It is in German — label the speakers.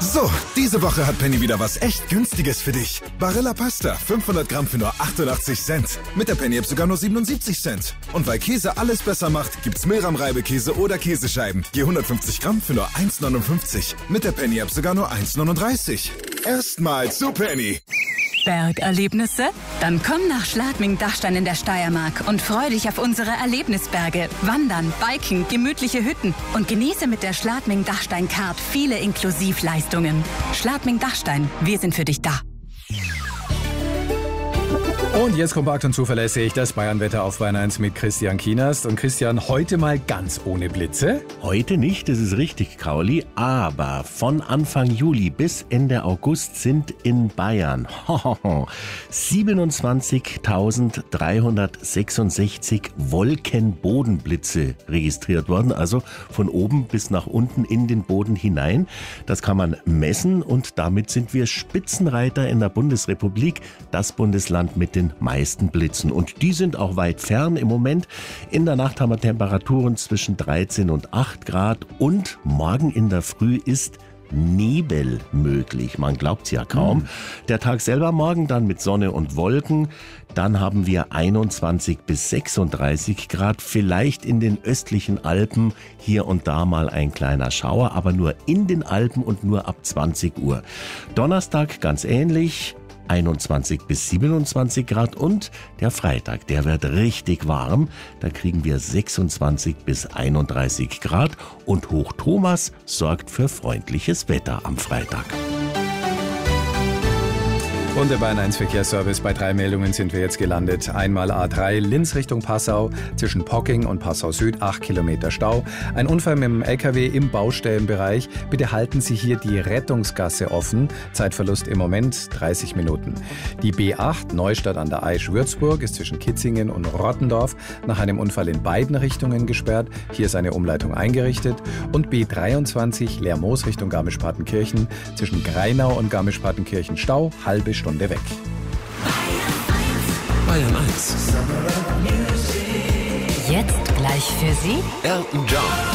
Speaker 1: So, diese Woche hat Penny wieder was echt Günstiges für dich. Barilla Pasta, 500 Gramm für nur 88 Cent. Mit der Penny-App sogar nur 77 Cent. Und weil Käse alles besser macht, gibt's Milram-Reibekäse oder Käsescheiben. Je 150 Gramm für nur 1,59. Mit der Penny-App sogar nur 1,39. Erstmal zu Penny.
Speaker 2: Bergerlebnisse? Dann komm nach Schladming-Dachstein in der Steiermark und freu dich auf unsere Erlebnisberge. Wandern, Biken, gemütliche Hütten und genieße mit der Schladming-Dachstein-Card viele Inklusivleistungen. Schladming-Dachstein, wir sind für dich da.
Speaker 3: Und jetzt kompakt und zuverlässig das Bayern-Wetter auf Bayern 1 mit Christian Kienast. Und Christian, heute mal ganz ohne Blitze.
Speaker 4: Heute nicht, das ist richtig, Krauli. Aber von Anfang Juli bis Ende August sind in Bayern 27.366 Wolkenbodenblitze registriert worden. Also von oben bis nach unten in den Boden hinein. Das kann man messen und damit sind wir Spitzenreiter in der Bundesrepublik. Das Bundesland mit den meisten Blitzen. Und die sind auch weit fern im Moment. In der Nacht haben wir Temperaturen zwischen 13 und 8 Grad und morgen in der Früh ist Nebel möglich. Man glaubt's ja kaum. Der Tag selber morgen dann mit Sonne und Wolken. Dann haben wir 21 bis 36 Grad. Vielleicht in den östlichen Alpen hier und da mal ein kleiner Schauer, aber nur in den Alpen und nur ab 20 Uhr. Donnerstag ganz ähnlich. 21 bis 27 Grad und der Freitag, der wird richtig warm. Da kriegen wir 26 bis 31 Grad und Hoch Thomas sorgt für freundliches Wetter am Freitag.
Speaker 3: Und der Bayern 1 Verkehrsservice. Bei 3 Meldungen sind wir jetzt gelandet. Einmal A3 Linz Richtung Passau, zwischen Pocking und Passau Süd, 8 Kilometer Stau. Ein Unfall mit dem LKW im Baustellenbereich. Bitte halten Sie hier die Rettungsgasse offen. Zeitverlust im Moment 30 Minuten. Die B8 Neustadt an der Aisch-Würzburg ist zwischen Kitzingen und Rottendorf nach einem Unfall in beiden Richtungen gesperrt. Hier ist eine Umleitung eingerichtet. Und B23 Lermoos Richtung Garmisch-Partenkirchen, zwischen Greinau und Garmisch-Partenkirchen Stau, halbe Stunde weg.
Speaker 5: Bayern 1.
Speaker 2: Jetzt gleich für Sie
Speaker 5: Elton John.